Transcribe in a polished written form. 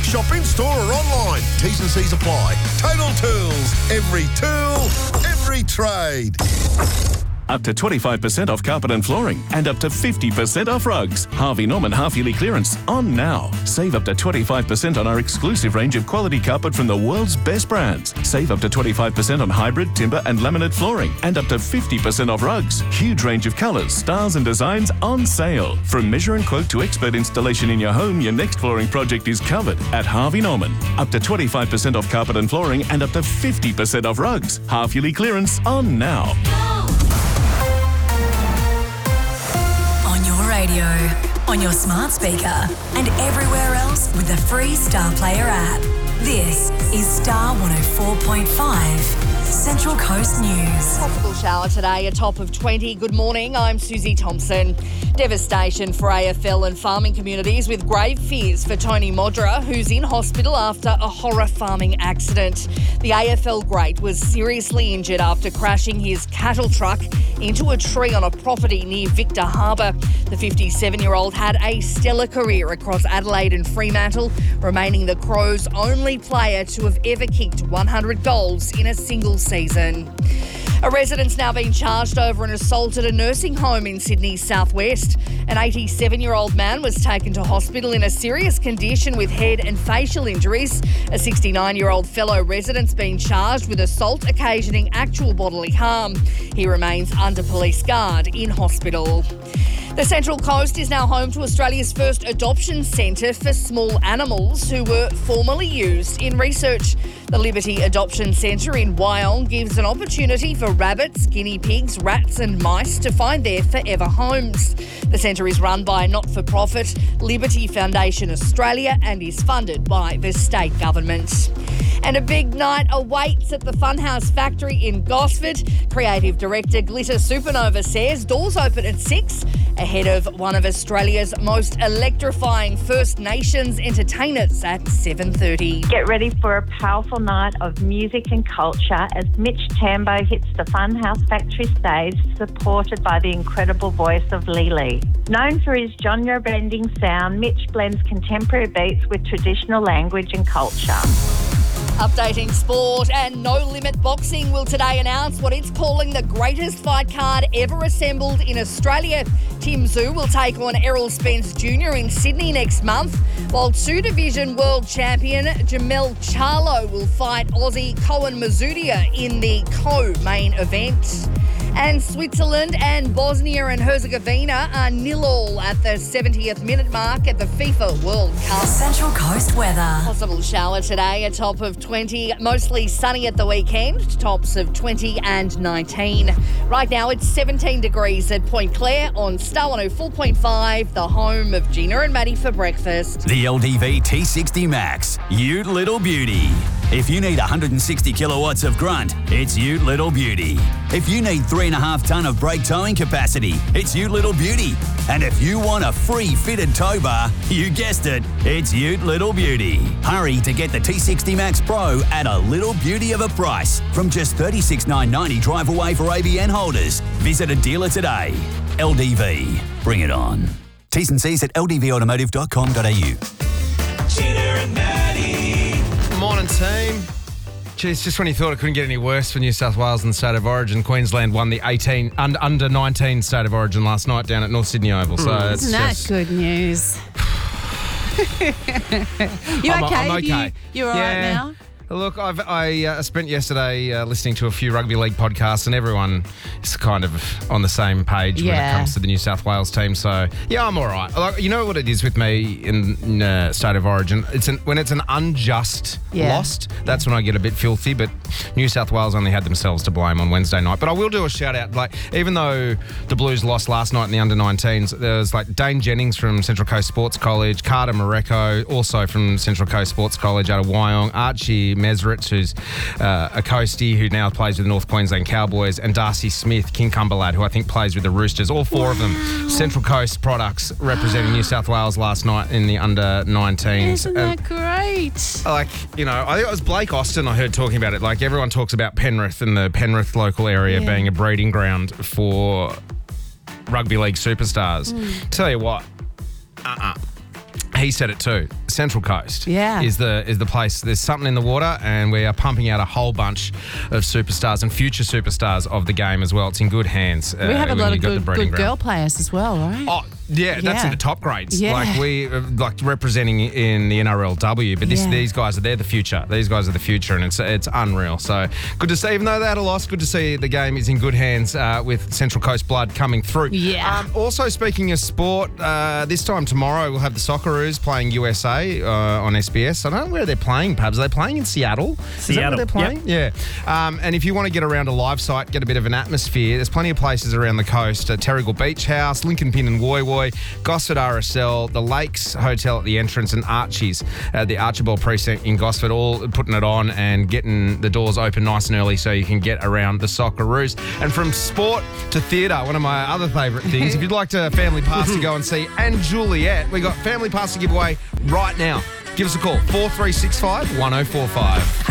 Shop in store or online. T's and C's apply. Total Tools. Every tool, every trade. Up to 25% off carpet and flooring and up to 50% off rugs. Harvey Norman half-yearly clearance on now. Save up to 25% on our exclusive range of quality carpet from the world's best brands. Save up to 25% on hybrid, timber and laminate flooring and up to 50% off rugs. Huge range of colours, styles and designs on sale. From measure and quote to expert installation in your home, your next flooring project is covered at Harvey Norman. Up to 25% off carpet and flooring and up to 50% off rugs. Half-yearly clearance on now. Radio, on your smart speaker, and everywhere else with the free Star Player app. This is Star 104.5. Central Coast News. Possible shower today, a top of 20. Good morning, I'm Susie Thompson. Devastation for AFL and farming communities with grave fears for Tony Modra, who's in hospital after a horror farming accident. The AFL great was seriously injured after crashing his cattle truck into a tree on a property near Victor Harbour. The 57-year-old had a stellar career across Adelaide and Fremantle, remaining the Crows' only player to have ever kicked 100 goals in a single season. A resident's now been charged over an assault at a nursing home in Sydney's southwest. An 87-year-old man was taken to hospital in a serious condition with head and facial injuries. A 69-year-old fellow resident's been charged with assault occasioning actual bodily harm. He remains under police guard in hospital. The Central Coast is now home to Australia's first adoption centre for small animals who were formerly used in research. The Liberty Adoption Centre in Wyong gives an opportunity for rabbits, guinea pigs, rats and mice to find their forever homes. The centre is run by not-for-profit Liberty Foundation Australia and is funded by the state government. And a big night awaits at the Funhouse Factory in Gosford. Creative director Glitter Supernova says doors open at 6 ahead of one of Australia's most electrifying First Nations entertainers at 7:30. Get ready for a powerful night of music and culture as Mitch Tambo hits the Funhouse Factory stage, supported by the incredible voice of Lily. Known for his genre-bending sound, Mitch blends contemporary beats with traditional language and culture. Updating sport, and No Limit Boxing will today announce what it's calling the greatest fight card ever assembled in Australia. Tim Tszyu will take on Errol Spence Jr. in Sydney next month, while two-division world champion Jamel Charlo will fight Aussie Koen Mazudia in the co-main event. And Switzerland and Bosnia and Herzegovina are 0-0 at the 70th minute mark at the FIFA World Cup. Central Coast weather. Possible shower today, a top of 20. Mostly sunny at the weekend, tops of 20 and 19. Right now it's 17 degrees at Point Clare on Star 104.5, the home of Gina and Maddie for breakfast. The LDV T60 Max, Ute Little Beauty. If you need 160 kilowatts of grunt, it's Ute Little Beauty. If you need 3.5 tonne of brake towing capacity, it's Ute Little Beauty. And if you want a free fitted tow bar, you guessed it, it's Ute Little Beauty. Hurry to get the T60 Max Pro at a little beauty of a price from just $36,990 drive away for ABN holders. Visit a dealer today. LDV, bring it on. T's and C's at ldvautomotive.com.au. Gina and Maddie. Morning, team. Geez, just when you thought it couldn't get any worse for New South Wales and the State of Origin, Queensland won the under 19 State of Origin last night down at North Sydney Oval. So Isn't that good news? I'm okay. You're all right now? Look, I spent yesterday listening to a few rugby league podcasts, and everyone is kind of on the same page when it comes to the New South Wales team. So, yeah, I'm all right. Like, you know what it is with me in State of Origin? When it's an unjust loss, that's when I get a bit filthy. But New South Wales only had themselves to blame on Wednesday night. But I will do a shout out. Like, even though the Blues lost last night in the under-19s, there was like Dane Jennings from Central Coast Sports College, Carter Mareko, also from Central Coast Sports College out of Wyong, Archie Mesrich, who's a coastie who now plays with the North Queensland Cowboys, and Darcy Smith, King Cumberlad, who I think plays with the Roosters. All four of them Central Coast products representing New South Wales last night in the under-19s. Isn't that great? Like, you know, I think it was Blake Austin I heard talking about it. Like, everyone talks about Penrith and the Penrith local area being a breeding ground for rugby league superstars. Tell you what, He said it too. Central Coast Yeah. is the place. There's something in the water, and we are pumping out a whole bunch of superstars and future superstars of the game as well. It's in good hands. We have a when lot you of got the good breeding girl ground. players as well, right? Oh, yeah, that's Yeah. in the top grades. Yeah. Like we representing in the NRLW, but Yeah. these guys they're the future. These guys are the future, and it's unreal. So good to see. Even though they had a loss, good to see the game is in good hands with Central Coast blood coming through. Yeah. Also, speaking of sport, this time tomorrow we'll have the Socceroos playing USA on SBS. I don't know where they're playing, Pabs. Are they playing in Seattle? Is that where they're playing? Yeah. And if you want to get around a live site, get a bit of an atmosphere, there's plenty of places around the coast. Terrigal Beach House, Lincoln Pin and Woy Woy, Gosford RSL, the Lakes Hotel at the entrance, and Archie's, the Archibald Precinct in Gosford, all putting it on and getting the doors open nice and early so you can get around the Socceroos. And from sport to theatre, one of my other favourite things, if you'd like to family pass to go and see And Juliet, we got family pass to give away right now. Give us a call, 4365 1045.